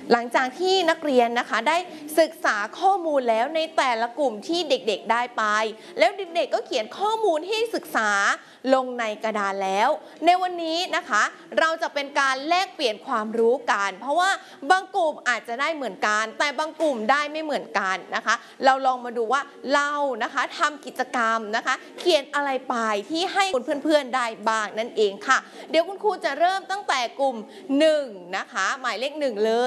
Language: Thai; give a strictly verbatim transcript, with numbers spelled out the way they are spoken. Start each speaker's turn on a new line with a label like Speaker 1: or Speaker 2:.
Speaker 1: หลังจากที่นักเรียนนะคะได้ศึกษาข้อมูลแล้วในแต่ละกลุ่มที่เด็กๆได้ไปแล้วเด็กๆก็เขียนข้อมูลที่ศึกษาลงในกระดานแล้วในวันนี้นะคะเราจะเป็นการแลกเปลี่ยนความรู้กันเพราะว่าบางกลุ่มอาจจะได้เหมือนกันแต่บางกลุ่มได้ไม่เหมือนกันนะคะเราลองมาดูว่าเรานะคะทำกิจกรรมนะคะเขียนอะไรไปที่ให้เพื่อนๆได้บ้างนั่นเองค่ะเดี๋ยวคุณครูจะเริ่มตั้งแต่กลุ่มหนึ่งนะคะหมายเลขหนึ่งเลย